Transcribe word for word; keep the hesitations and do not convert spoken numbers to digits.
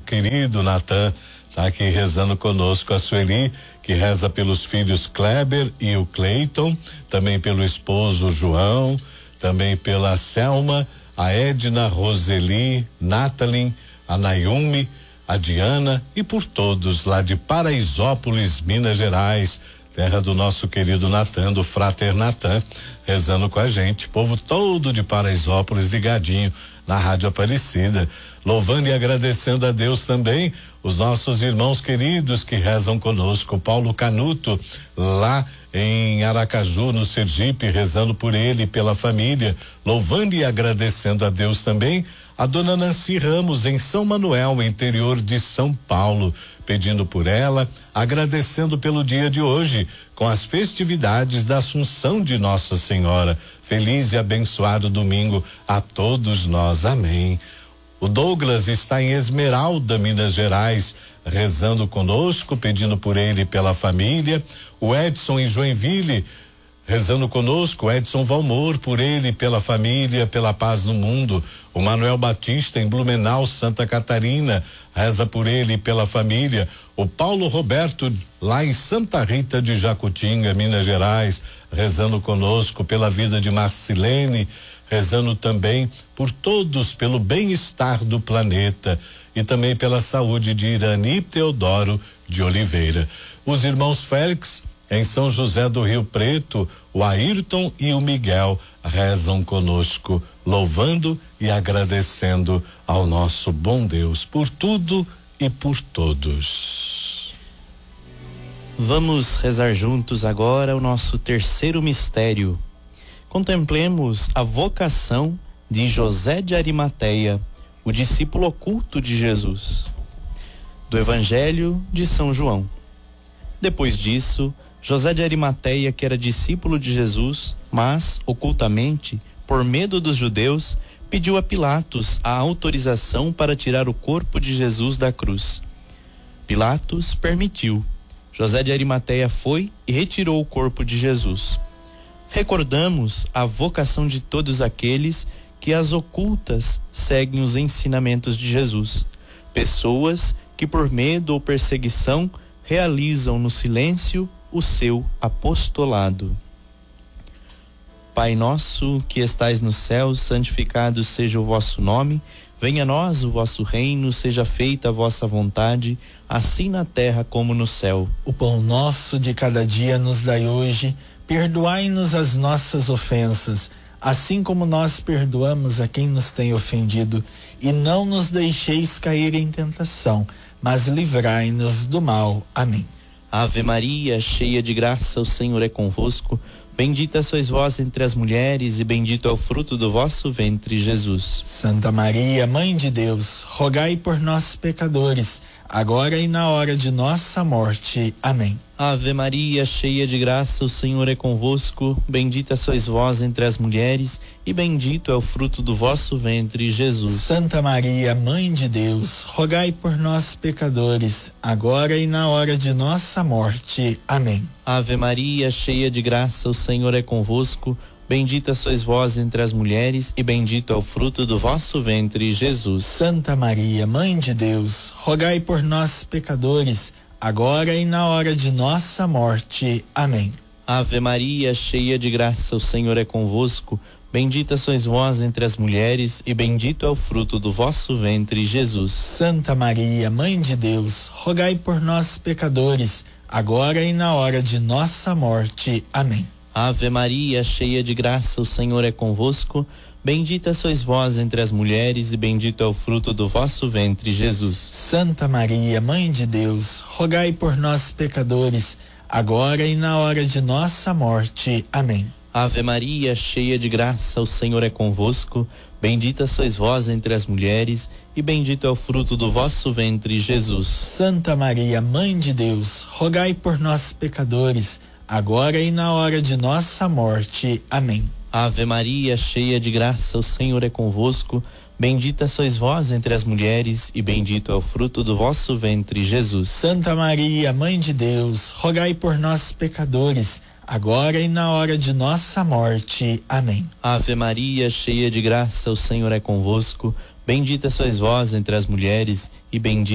querido Natan, tá aqui rezando conosco, a Sueli, que reza pelos filhos Kleber e o Cleiton, também pelo esposo João, também pela Selma, a Edna, Roseli, Nathalie, a Nayumi, a Diana e por todos lá de Paraisópolis, Minas Gerais, terra do nosso querido Natan, do Frater Natan, rezando com a gente, povo todo de Paraisópolis ligadinho na Rádio Aparecida, louvando e agradecendo a Deus também os nossos irmãos queridos que rezam conosco, Paulo Canuto, lá em Aracaju, no Sergipe, rezando por ele e pela família, louvando e agradecendo a Deus também, a dona Nancy Ramos, em São Manuel, interior de São Paulo, pedindo por ela, agradecendo pelo dia de hoje, com as festividades da Assunção de Nossa Senhora. Feliz e abençoado domingo a todos nós, amém. O Douglas está em Esmeralda, Minas Gerais, rezando conosco, pedindo por ele e pela família. O Edson em Joinville, rezando conosco, Edson Valmor, por ele, pela família, pela paz no mundo. O Manuel Batista em Blumenau, Santa Catarina, reza por ele e pela família. O Paulo Roberto, lá em Santa Rita de Jacutinga, Minas Gerais, rezando conosco pela vida de Marcilene, rezando também por todos, pelo bem-estar do planeta e também pela saúde de Irani Teodoro de Oliveira. Os irmãos Félix, em São José do Rio Preto, o Ayrton e o Miguel rezam conosco, louvando e agradecendo ao nosso bom Deus por tudo e por todos. Vamos rezar juntos agora o nosso terceiro mistério. Contemplemos a vocação de José de Arimateia, o discípulo oculto de Jesus. Do Evangelho de São João. Depois disso, José de Arimateia, que era discípulo de Jesus, mas, ocultamente, por medo dos judeus, pediu a Pilatos a autorização para tirar o corpo de Jesus da cruz. Pilatos permitiu. José de Arimateia foi e retirou o corpo de Jesus. Recordamos a vocação de todos aqueles que às ocultas seguem os ensinamentos de Jesus. Pessoas que por medo ou perseguição realizam no silêncio o seu apostolado. Pai nosso que estais nos céus, santificado seja o vosso nome, venha a nós o vosso reino, seja feita a vossa vontade, assim na terra como no céu. O pão nosso de cada dia nos dai hoje, perdoai-nos as nossas ofensas, assim como nós perdoamos a quem nos tem ofendido, e não nos deixeis cair em tentação, mas livrai-nos do mal. Amém. Ave Maria, cheia de graça, o Senhor é convosco. Bendita sois vós entre as mulheres, e bendito é o fruto do vosso ventre, Jesus. Santa Maria, Mãe de Deus, rogai por nós, pecadores, agora e na hora de nossa morte. Amém. Ave Maria, cheia de graça, o Senhor é convosco. Bendita sois vós entre as mulheres, e bendito é o fruto do vosso ventre, Jesus. Santa Maria, Mãe de Deus, rogai por nós, pecadores, agora e na hora de nossa morte. Amém. Ave Maria, cheia de graça, o Senhor é convosco. Bendita sois vós entre as mulheres, e bendito é o fruto do vosso ventre, Jesus. Santa Maria, Mãe de Deus, rogai por nós, pecadores, agora e na hora de nossa morte. Amém. Ave Maria, cheia de graça, o Senhor é convosco. Bendita sois vós entre as mulheres, e bendito é o fruto do vosso ventre, Jesus. Santa Maria, Mãe de Deus, rogai por nós, pecadores, agora e na hora de nossa morte. Amém. Ave Maria, cheia de graça, o Senhor é convosco. Bendita sois vós entre as mulheres, e bendito é o fruto do vosso ventre, Jesus. Santa Maria, Mãe de Deus, rogai por nós, pecadores, agora e na hora de nossa morte. Amém. Ave Maria, cheia de graça, o Senhor é convosco. Bendita sois vós entre as mulheres, e bendito é o fruto do vosso ventre, Jesus. Santa Maria, Mãe de Deus, rogai por nós, pecadores, agora e na hora de nossa morte. Amém. Ave Maria, cheia de graça, o Senhor é convosco. Bendita sois vós entre as mulheres, e bendito é o fruto do vosso ventre, Jesus. Santa Maria, Mãe de Deus, rogai por nós, pecadores, agora e na hora de nossa morte. Amém. Ave Maria, cheia de graça, o Senhor é convosco. Bendita sois vós entre as mulheres, e bendito